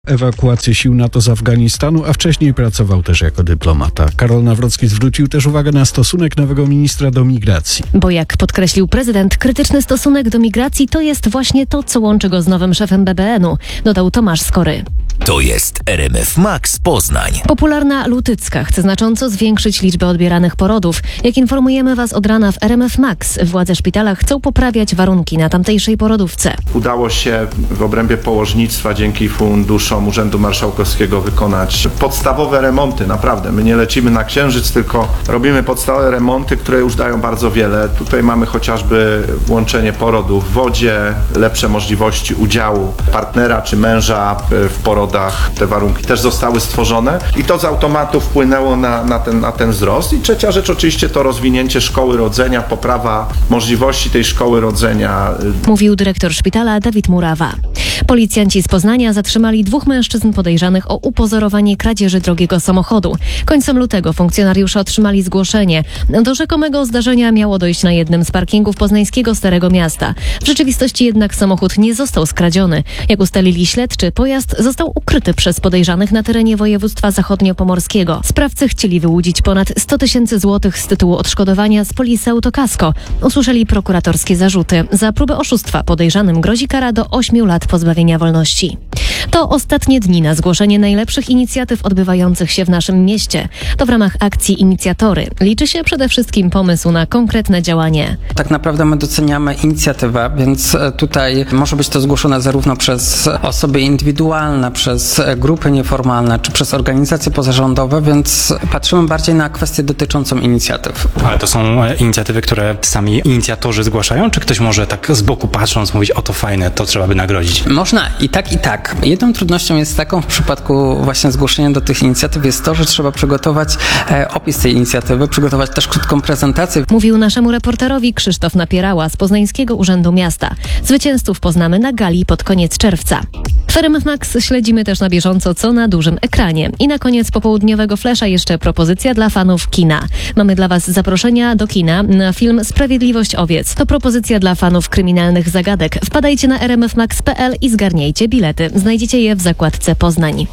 Ewakuację sił NATO z Afganistanu, a wcześniej pracował też jako dyplomata. Karol Nawrocki zwrócił też uwagę na stosunek nowego ministra do migracji. Bo jak podkreślił prezydent, krytyczny stosunek do migracji to jest właśnie to, co łączy go z nowym szefem BBN-u, dodał Tomasz Skory. To jest RMF Max Poznań. Popularna Lutycka chce znacząco zwiększyć liczbę odbieranych porodów. Jak informujemy Was od rana w RMF Max, władze szpitala chcą poprawiać warunki na tamtejszej porodówce. Udało się w obrębie położnictwa dzięki funduszom Urzędu Marszałkowskiego wykonać podstawowe remonty. Naprawdę, my nie lecimy na księżyc, tylko robimy podstawowe remonty, które już dają bardzo wiele. Tutaj mamy chociażby włączenie porodu w wodzie, lepsze możliwości udziału partnera czy męża w porodach. Te warunki też zostały stworzone i to z automatu wpłynęło na ten wzrost. I trzecia rzecz oczywiście to rozwinięcie szkoły rodzenia, poprawa możliwości tej szkoły rodzenia. Mówił dyrektor szpitala Dawid Murawa. Policjanci z Poznania zatrzymali 2 mężczyzn podejrzanych o upozorowanie kradzieży drogiego samochodu. Końcem lutego funkcjonariusze otrzymali zgłoszenie. Do rzekomego zdarzenia miało dojść na jednym z parkingów poznańskiego Starego Miasta. W rzeczywistości jednak samochód nie został skradziony. Jak ustalili śledczy, pojazd został ukryty przez podejrzanych na terenie województwa zachodniopomorskiego. Sprawcy chcieli wyłudzić ponad 100 000 złotych z tytułu odszkodowania z polisy Autokasko. Usłyszeli prokuratorskie zarzuty. Za próbę oszustwa podejrzanym grozi kara do 8 lat pozbawienia wolności. To ostatnie dni na zgłoszenie najlepszych inicjatyw odbywających się w naszym mieście. To w ramach akcji Inicjatory. Liczy się przede wszystkim pomysł na konkretne działanie. Tak naprawdę my doceniamy inicjatywę, więc tutaj może być to zgłoszone zarówno przez osoby indywidualne, przez grupy nieformalne, czy przez organizacje pozarządowe, więc patrzymy bardziej na kwestię dotyczącą inicjatyw. Ale to są inicjatywy, które sami inicjatorzy zgłaszają, czy ktoś może tak z boku patrząc mówić, o to fajne, to trzeba by nagrodzić? Można i tak, i tak. Jedną trudnością jest taką w przypadku właśnie zgłoszenia do tych inicjatyw jest to, że trzeba przygotować opis tej inicjatywy, przygotować też krótką prezentację. Mówił naszemu reporterowi Krzysztof Napierała z Poznańskiego Urzędu Miasta. Zwycięzców poznamy na gali pod koniec czerwca. W RMF Max śledzimy też na bieżąco, co na dużym ekranie. I na koniec popołudniowego flesza jeszcze propozycja dla fanów kina. Mamy dla Was zaproszenia do kina na film Sprawiedliwość owiec. To propozycja dla fanów kryminalnych zagadek. Wpadajcie na rmfmax.pl i zgarniajcie bilety. Znajdziecie je w zakładce Poznań.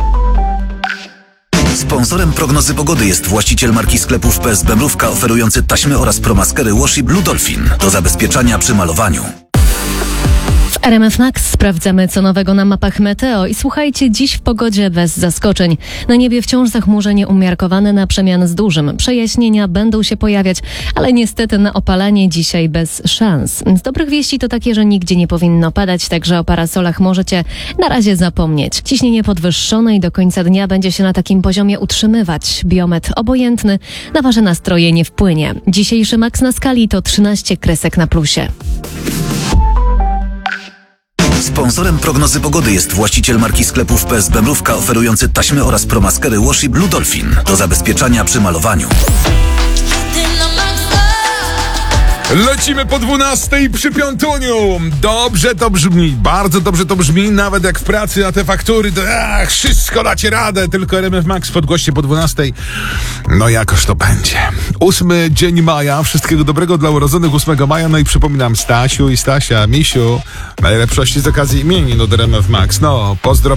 Sponsorem prognozy pogody jest właściciel marki sklepów PSB Mrówka oferujący taśmy oraz promaskery Washi Blue Dolphin do zabezpieczania przy malowaniu. W RMF Max sprawdzamy, co nowego na mapach meteo i słuchajcie, dziś w pogodzie bez zaskoczeń. Na niebie wciąż zachmurzenie umiarkowane na przemian z dużym. Przejaśnienia będą się pojawiać, ale niestety na opalanie dzisiaj bez szans. Z dobrych wieści to takie, że nigdzie nie powinno padać, także o parasolach możecie na razie zapomnieć. Ciśnienie podwyższone i do końca dnia będzie się na takim poziomie utrzymywać. Biometr obojętny, na wasze nastroje nie wpłynie. Dzisiejszy maks na skali to 13 kresek na plusie. Sponsorem prognozy pogody jest właściciel marki sklepów PSB Mrówka oferujący taśmy oraz promaskery Washi Blue Dolphin do zabezpieczania przy malowaniu. Lecimy po 12 przy Piątuniu. Dobrze to brzmi, bardzo dobrze to brzmi, nawet jak w pracy na te faktury, to wszystko dacie radę, tylko RMF Max w podgłoście po 12. No jakoż to będzie. 8 dzień maja, wszystkiego dobrego dla urodzonych 8 maja, no i przypominam Stasiu i Stasia, Misiu, najlepszości z okazji imienin od RMF Max. No, pozdro.